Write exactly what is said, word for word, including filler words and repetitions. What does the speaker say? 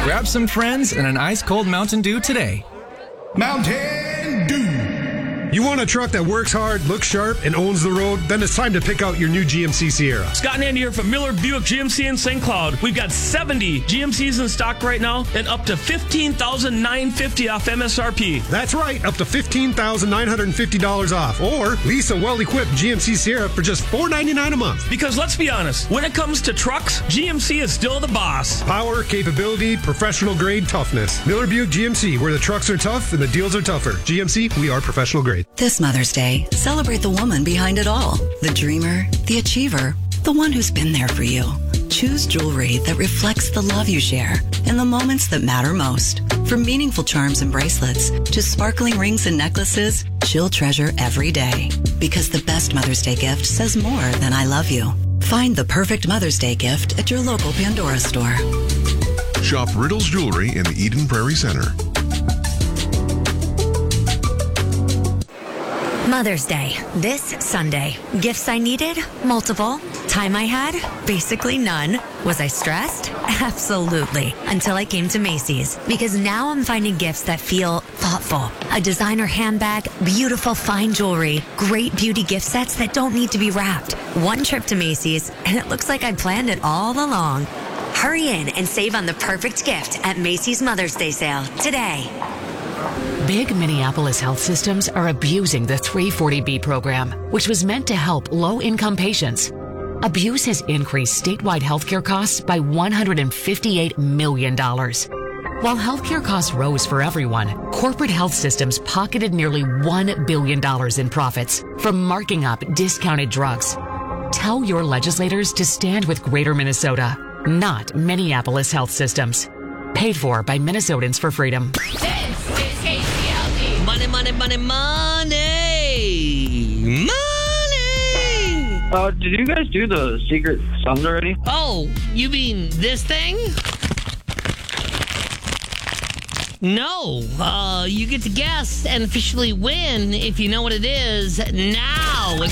Grab some friends and an ice-cold Mountain Dew today. Mountain Dew. You want a truck that works hard, looks sharp, and owns the road? Then it's time to pick out your new G M C Sierra. Scott and Andy here from Miller Buick G M C in Saint Cloud. We've got seventy G M Cs in stock right now and up to fifteen thousand nine hundred fifty dollars off M S R P. That's right, up to fifteen thousand nine hundred fifty dollars off. Or lease a well-equipped G M C Sierra for just four hundred ninety-nine dollars a month. Because let's be honest, when it comes to trucks, G M C is still the boss. Power, capability, professional-grade toughness. Miller Buick G M C, where the trucks are tough and the deals are tougher. G M C, we are professional grade. This Mother's Day, celebrate the woman behind it all. The dreamer, the achiever, the one who's been there for you. Choose jewelry that reflects the love you share in the moments that matter most. From meaningful charms and bracelets to sparkling rings and necklaces, she'll treasure every day. Because the best Mother's Day gift says more than I love you. Find the perfect Mother's Day gift at your local Pandora store. Shop Riddle's Jewelry in the Eden Prairie Center. Mother's Day, this Sunday. Gifts I needed? Multiple. Time I had? Basically none. Was I stressed? Absolutely. Until I came to Macy's. Because now I'm finding gifts that feel thoughtful. A designer handbag, beautiful fine jewelry, great beauty gift sets that don't need to be wrapped. One trip to Macy's, and it looks like I planned it all along. Hurry in and save on the perfect gift at Macy's Mother's Day sale today. Big Minneapolis health systems are abusing the three forty B program, which was meant to help low-income patients. Abuse has increased statewide healthcare costs by one hundred fifty-eight million dollars. While healthcare costs rose for everyone, corporate health systems pocketed nearly one billion dollars in profits from marking up discounted drugs. Tell your legislators to stand with Greater Minnesota, not Minneapolis health systems. Paid for by Minnesotans for Freedom. Money, money, money, money! Money! Uh, did you guys do the Secret Sums already? Oh, you mean this thing? No. Uh, you get to guess and officially win if you know what it is now.